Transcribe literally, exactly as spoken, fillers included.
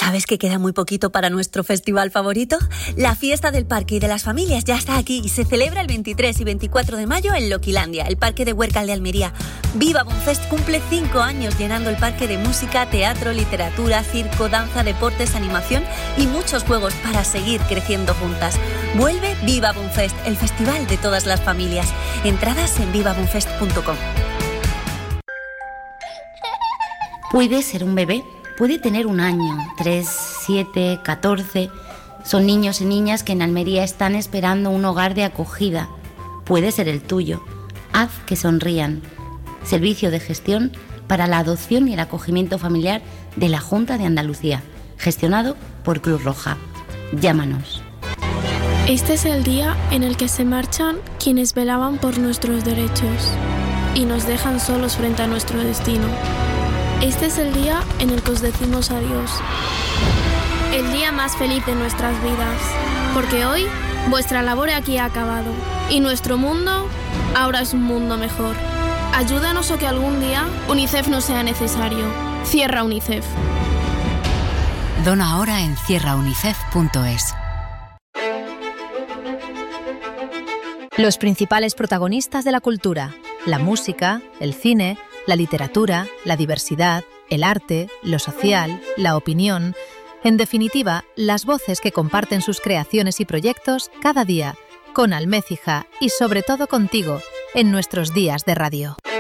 ¿Sabes que queda muy poquito para nuestro festival favorito? La fiesta del parque y de las familias ya está aquí y se celebra el veintitrés y veinticuatro de mayo en Loquilandia, el parque de Huércal de Almería. Viva Bonfest cumple cinco años llenando el parque de música, teatro, literatura, circo, danza, deportes, animación y muchos juegos para seguir creciendo juntas. Vuelve Viva Bonfest, el festival de todas las familias. Entradas en viva bonfest punto com. Puede ser un bebé. Puede tener un año, tres, siete, catorce. Son niños y niñas que en Almería están esperando un hogar de acogida. Puede ser el tuyo. Haz que sonrían. Servicio de gestión para la adopción y el acogimiento familiar de la Junta de Andalucía, gestionado por Cruz Roja. Llámanos. Este es el día en el que se marchan quienes velaban por nuestros derechos y nos dejan solos frente a nuestro destino. Este es el día en el que os decimos adiós. El día más feliz de nuestras vidas, porque hoy vuestra labor aquí ha acabado y nuestro mundo ahora es un mundo mejor. Ayúdanos o que algún día UNICEF no sea necesario. Cierra UNICEF. Dona ahora en cierra unicef punto es. Los principales protagonistas de la cultura, la música, el cine, la literatura, la diversidad, el arte, lo social, la opinión, en definitiva, las voces que comparten sus creaciones y proyectos cada día, con Almécija y sobre todo contigo, en nuestros días de radio.